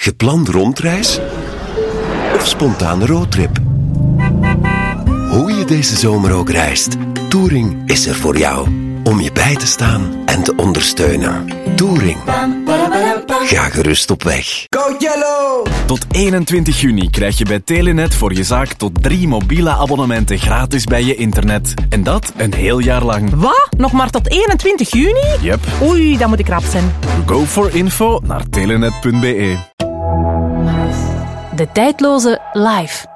Gepland rondreis of spontane roadtrip? Hoe je deze zomer ook reist, Touring is er voor jou. Om je bij te staan en te ondersteunen. Touring. Ga gerust op weg. Go Yellow! Tot 21 juni krijg je bij Telenet voor je zaak tot 3 mobiele abonnementen gratis bij je internet. En dat een heel jaar lang. Wat? Nog maar tot 21 juni? Yep. Oei, dan moet ik rap zijn. Go for info naar telenet.be. De tijdloze live.